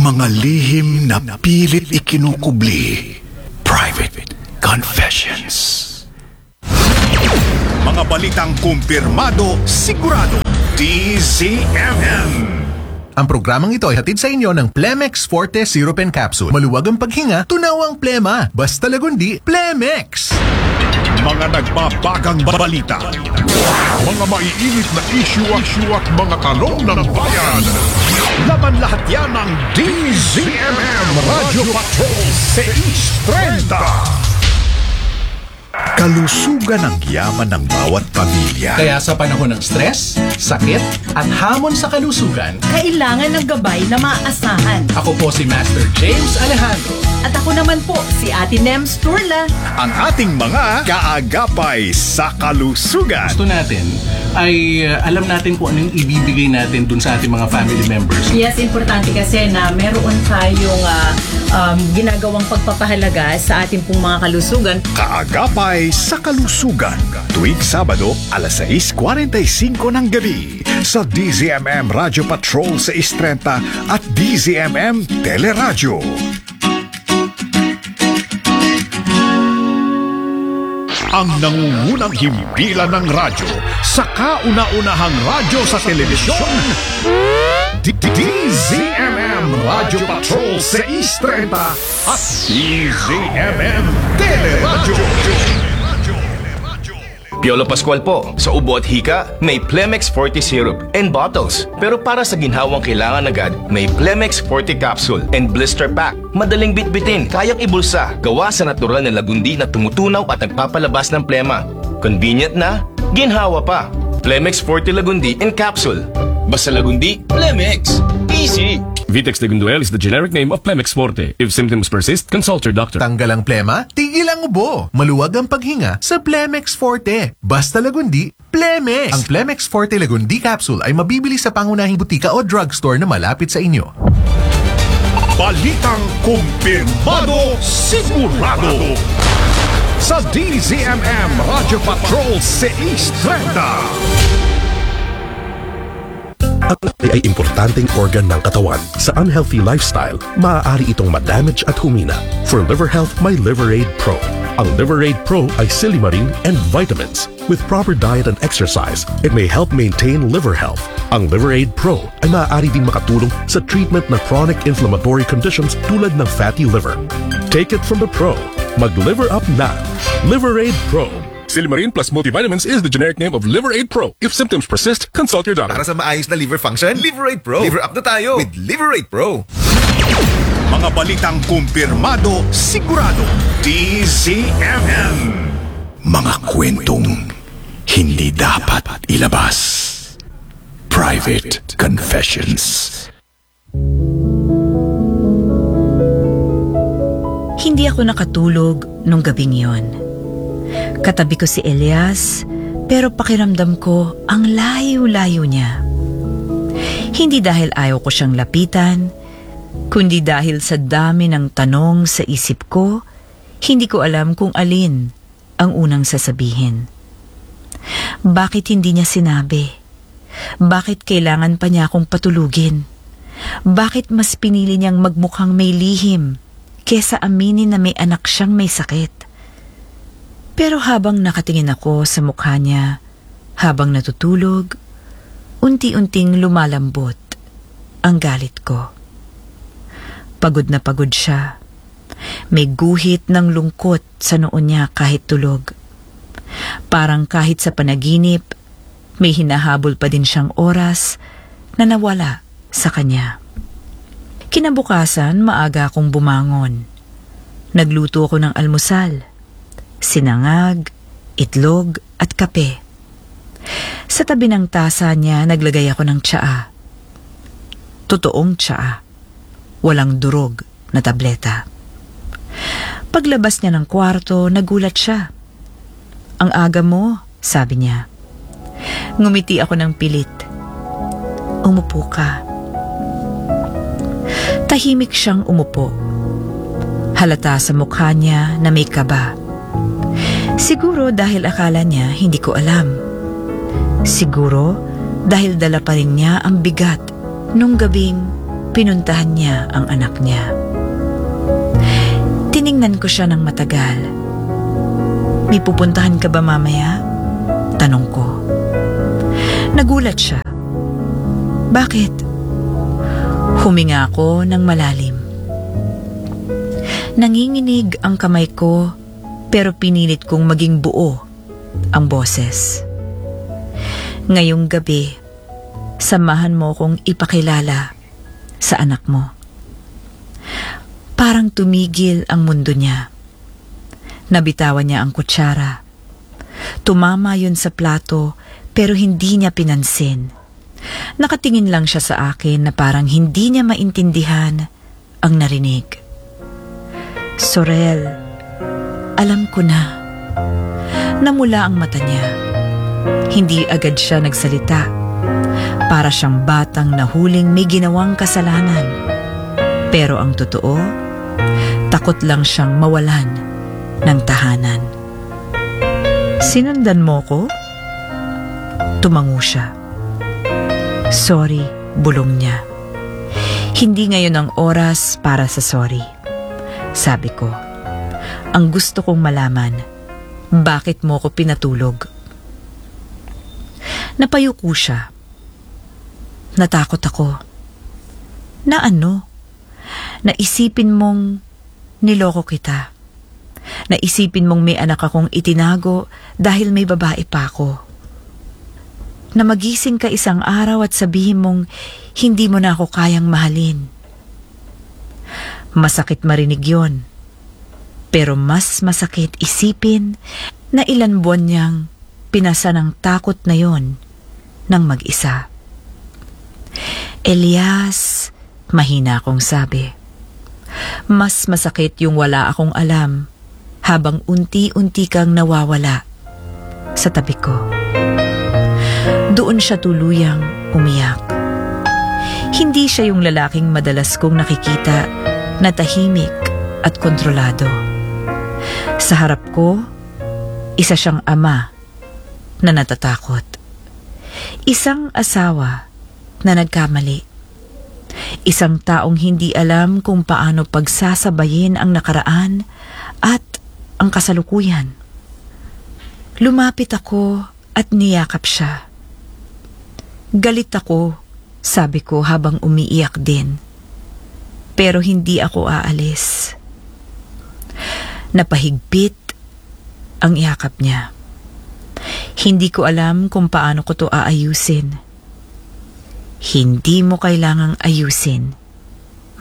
Mga lihim na pilit ikinukubli. Private Confessions. Mga balitang kumpirmado, sigurado. DZMM. Ang programang ito ay hatid sa inyo ng Plemex Forte Syrup and Capsule. Maluwag ang paghinga, tunaw ang plema. Basta lagundi, Plemex! Mga nagbabagang balita. Mga maiinit na issue at mga tanong ng bayan. Laban lahat yan ng DZMM Radio Patrol 630. Kalusugan ang yaman ng bawat pamilya. Kaya sa panahon ng stress, sakit, at hamon sa kalusugan, kailangan ng gabay na maaasahan. ako po si Master James Alejandro. At ako naman po, si Ate Nems Turla. Ang ating mga kaagapay sa kalusugan. Gusto natin ay alam natin kung anong ibibigay natin dun sa ating mga family members. Yes, importante kasi na meron tayong ginagawang pagpapahalaga sa ating pong mga kalusugan. Kaagapay sa kalusugan. Tuwing Sabado, alas 6:45 ng gabi sa DZMM Radio Patrol 630 at DZMM Teleradyo. Ang nangungunang himpilan ng radyo sa kauna-unahang radyo sa telebisyon. DZMM Radio Patrol 630 at DZMM Teleradyo. Piolo Pascual po. Sa ubo at hika, may Plemex Forte Syrup and bottles. Pero para sa ginhawang kailangan agad, may Plemex Forte Capsule and Blister Pack. Madaling bitbitin, kayang ibulsa. Gawa sa natural na lagundi na tumutunaw at nagpapalabas ng plema. Convenient na, ginhawa pa. Plemex Forte Lagundi and Capsule. Basta lagundi, Plemex. Easy! Vitex Legunduel is the generic name of Plemex Forte. If symptoms persist, consult your doctor. Tanggal ang plema, tigil ang ubo. Maluwag ang paghinga sa Plemex Forte. Basta lagundi, Plemex! Ang Plemex Forte Lagundi Capsule ay mabibili sa pangunahing butika o drugstore na malapit sa inyo. Balitang kumpirmado, sigurado. Sa DZMM Radio Patrol 630. Ang ay importanteng organ ng katawan. Sa unhealthy lifestyle, maaari itong ma-damage at humina. For liver health, may Liverade Pro. Ang Liverade Pro ay silimarin and vitamins. With proper diet and exercise, it may help maintain liver health. Ang Liverade Pro ay maaari din makatulong sa treatment ng chronic inflammatory conditions tulad ng fatty liver. Take it from the pro. Mag-liver up na. Liverade Pro. Silimarin plus multivitamins is the generic name of Liverade Pro. If symptoms persist, consult your doctor. Para sa maayos na liver function, Liverade Pro. Liver up na tayo with Liverade Pro. Mga balitang kumpirmado, sigurado. DZMM. Mga kwentong hindi dapat ilabas. Private Confessions. Hindi ako nakatulog nung gabing yon. Katabi ko si Elias, pero pakiramdam ko ang layo-layo niya. Hindi dahil ayaw ko siyang lapitan, kundi dahil sa dami ng tanong sa isip ko, hindi ko alam kung alin ang unang sasabihin. Bakit hindi niya sinabi? Bakit kailangan pa niya akong patulugin? Bakit mas pinili niyang magmukhang may lihim kesa aminin na may anak siyang may sakit? Pero habang nakatingin ako sa mukha niya, habang natutulog, unti-unting lumalambot ang galit ko. Pagod na pagod siya. May guhit ng lungkot sa noo niya kahit tulog. Parang kahit sa panaginip, may hinahabol pa din siyang oras na nawala sa kanya. Kinabukasan, maaga akong bumangon. Nagluto ako ng almusal. Sinangag, itlog at kape. Sa tabi ng tasa niya, naglagay ako ng tsaa. Totoong tsaa. Walang durog na tableta. Paglabas niya ng kwarto, nagulat siya. Ang aga mo, sabi niya. Ngumiti ako ng pilit. Umupo ka. Tahimik siyang umupo. Halata sa mukha niya na may kaba. Siguro dahil akala niya hindi ko alam. Siguro dahil dala pa rin niya ang bigat nung gabing pinuntahan niya ang anak niya. Tiningnan ko siya ng matagal. May pupuntahan ka ba mamaya? Tanong ko. Nagulat siya. Bakit? Huminga ako ng malalim. Nanginginig ang kamay ko pero pinilit kong maging buo ang boses. Ngayong gabi, samahan mo kong ipakilala sa anak mo. Parang tumigil ang mundo niya. Nabitawan niya ang kutsara. Tumama yun sa plato pero hindi niya pinansin. Nakatingin lang siya sa akin na parang hindi niya maintindihan ang narinig. Sorel, alam ko na. Namula ang mata niya. Hindi agad siya nagsalita. Para siyang batang nahuling may ginawang kasalanan. Pero ang totoo, takot lang siyang mawalan ng tahanan. Sinundan mo ko? Tumango siya. Sorry, bulong niya. Hindi ngayon ang oras para sa sorry. Sabi ko, ang gusto kong malaman, bakit mo ko pinatulog? Napayuko siya. Natakot ako. Na ano? Naisipin mong niloko kita. Naisipin mong may anak akong itinago dahil may babae pa ako. Na magising ka isang araw at sabihin mong hindi mo na ako kayang mahalin. Masakit marinig yon. Pero mas masakit isipin na ilan buwan niyang pinasa ng takot na yon ng mag-isa. Elias, mahina akong sabi. Mas masakit yung wala akong alam habang unti-unti kang nawawala sa tabi ko. Doon siya tuluyang umiyak. Hindi siya yung lalaking madalas kong nakikita na tahimik at kontrolado. Sa harap ko, isa siyang ama na natatakot. Isang asawa na nagkamali. Isang taong hindi alam kung paano pagsasabayin ang nakaraan at ang kasalukuyan. Lumapit ako at niyakap siya. Galit ako, sabi ko habang umiiyak din. Pero hindi ako aalis. Napahigpit ang iyakap niya. Hindi ko alam kung paano ko to aayusin. Hindi mo kailangang ayusin.